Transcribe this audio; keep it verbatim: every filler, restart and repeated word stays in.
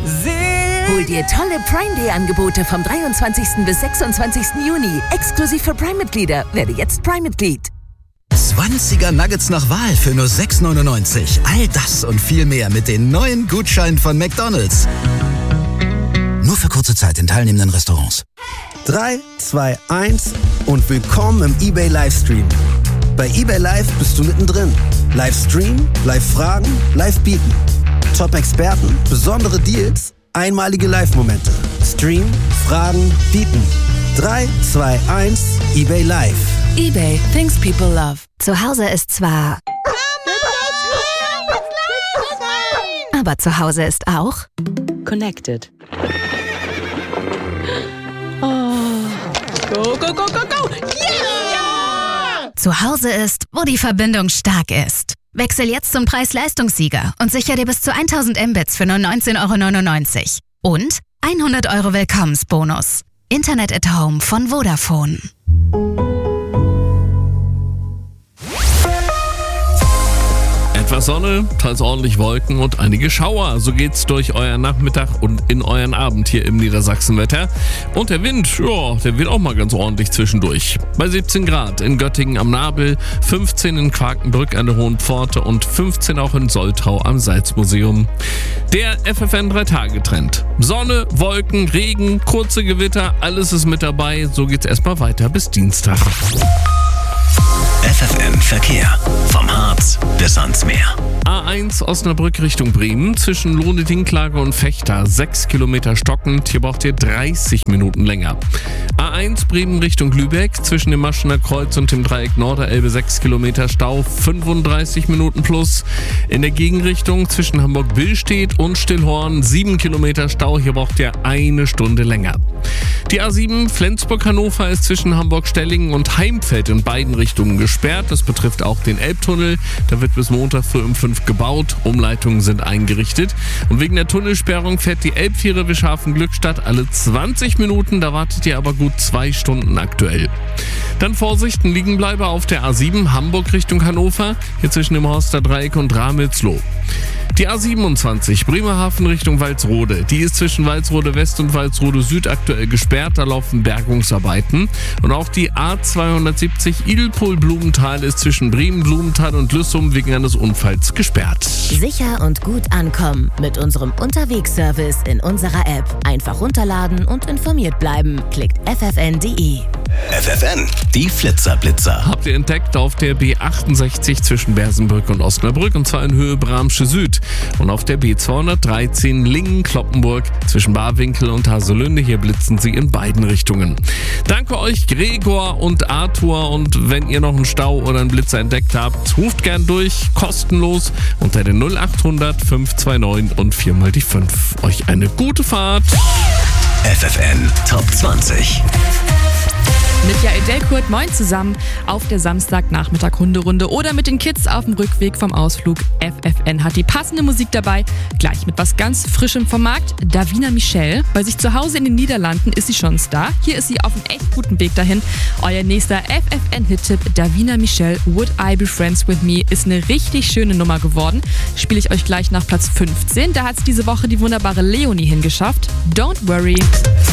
Hol dir tolle Prime Day Angebote vom dreiundzwanzigsten bis sechsundzwanzigsten Juni. Exklusiv für Prime-Mitglieder. Werde jetzt Prime-Mitglied. zwanziger Nuggets nach Wahl für nur sechs neunundneunzig. All das und viel mehr mit den neuen Gutscheinen von McDonald's. Nur für kurze Zeit in teilnehmenden Restaurants. drei, zwei, eins und willkommen im eBay Livestream. Bei eBay Live bist du mittendrin. Livestream, Live-Fragen, Live-Bieten. Top-Experten, besondere Deals, einmalige Live-Momente. Stream, Fragen, Bieten. drei, zwei, eins, eBay Live. eBay, things people love. Zu Hause ist zwar... Aber zu Hause ist auch... Connected. Oh. Go, go, go, go, go! Yeah! Zu Hause ist, wo die Verbindung stark ist. Wechsel jetzt zum Preis-Leistungssieger und sichere dir bis zu tausend Mbits für nur neunzehn Euro neunundneunzig. Und hundert Euro Willkommensbonus. Internet at Home von Vodafone. Etwas Sonne, teils ordentlich Wolken und einige Schauer. So geht's durch euren Nachmittag und in euren Abend hier im Niedersachsenwetter. Und der Wind, ja, der wird auch mal ganz ordentlich zwischendurch. Bei siebzehn Grad in Göttingen am Nabel, fünfzehn in Quakenbrück an der Hohen Pforte und fünfzehn auch in Soltau am Salzmuseum. Der F F N drei Tage Trend. Sonne, Wolken, Regen, kurze Gewitter, alles ist mit dabei. So geht's erstmal weiter bis Dienstag. F F N Verkehr. Vom Harz bis ans Meer. A eins Osnabrück Richtung Bremen, zwischen Lohne-Dinklage und Vechta, sechs Kilometer stockend, hier braucht ihr dreißig Minuten länger. A eins Bremen Richtung Lübeck, zwischen dem Maschener Kreuz und dem Dreieck Norderelbe, sechs Kilometer Stau, fünfunddreißig Minuten plus. In der Gegenrichtung zwischen Hamburg-Billstedt und Stillhorn, sieben Kilometer Stau, hier braucht ihr eine Stunde länger. Die A sieben Flensburg-Hannover ist zwischen Hamburg-Stellingen und Heimfeld in beiden Richtungen gesperrt. Das betrifft auch den Elbtunnel. Da wird bis Montag früh um fünf gebaut. Umleitungen sind eingerichtet. Und wegen der Tunnelsperrung fährt die Elbfähre Wischhafen-Glückstadt alle zwanzig Minuten. Da wartet ihr aber gut zwei Stunden aktuell. Dann Vorsicht, ein Liegenbleiber auf der A sieben Hamburg Richtung Hannover. Hier zwischen dem Horster Dreieck und Ramelsloh. Die A siebenundzwanzig Bremerhaven Richtung Walsrode. Die ist zwischen Walsrode West und Walsrode Süd aktuell gesperrt. Da laufen Bergungsarbeiten. Und auch die A zweihundertsiebzig Idelpohl-Blumenthal ist zwischen Bremen-Blumenthal und Lüssum wegen eines Unfalls gesperrt. Sicher und gut ankommen mit unserem Unterwegsservice in unserer App. Einfach runterladen und informiert bleiben. Klickt f f n punkt d e. F F N, die Flitzerblitzer. Habt ihr entdeckt auf der B achtundsechzig zwischen Bersenbrück und Osnabrück, und zwar in Höhe Bramsche Süd. Und auf der B zweihundertdreizehn Lingen-Kloppenburg zwischen Barwinkel und Haselünde. Hier blitzen sie in beiden Richtungen. Danke euch Gregor und Arthur, und wenn ihr noch einen Stau oder einen Blitzer entdeckt habt, ruft gern durch, kostenlos unter den null acht hundert fünf zwei neun und vier mal die fünf. Euch eine gute Fahrt. F F N Top zwanzig. Mit Jael Delkurt, moin zusammen, auf der Samstagnachmittag-Hunderunde oder mit den Kids auf dem Rückweg vom Ausflug. F F N hat die passende Musik dabei, gleich mit was ganz Frischem vom Markt. Davina Michel, bei sich zu Hause in den Niederlanden ist sie schon ein Star. Hier ist sie auf einem echt guten Weg dahin. Euer nächster F F N-Hit-Tipp, Davina Michel, Would I Be Friends With Me, ist eine richtig schöne Nummer geworden. Spiele ich euch gleich nach Platz fünfzehn. Da hat es diese Woche die wunderbare Leonie hingeschafft. Don't Worry.